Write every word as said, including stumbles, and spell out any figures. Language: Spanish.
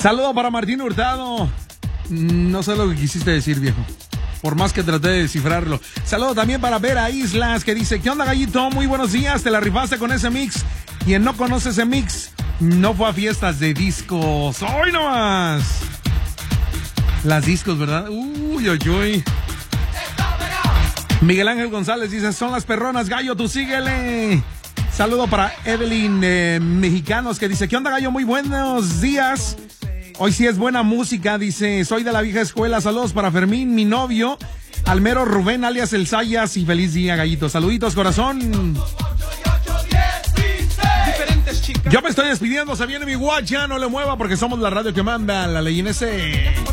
Saludo para Martín Hurtado. No sé lo que quisiste decir, viejo, por más que traté de descifrarlo. Saludo también para Vera Islas, que dice: ¿qué onda, gallito? Muy buenos días, te la rifaste con ese mix. Quien no conoce ese mix no fue a fiestas de discos. ¡Hoy nomás! Las discos, ¿verdad? Uy, uy, uy. Miguel Ángel González dice: son las perronas, gallo, tú síguele. Saludo para Evelyn eh, Mexicanos, que dice: ¿qué onda, gallo? Muy buenos días. Hoy sí es buena música, dice: soy de la vieja escuela. Saludos para Fermín, mi novio, Almero Rubén, alias El Sayas, y feliz día, gallito. Saluditos, corazón. Yo me estoy despidiendo, se viene mi guacha, no le mueva porque somos la radio que manda, la ley N S.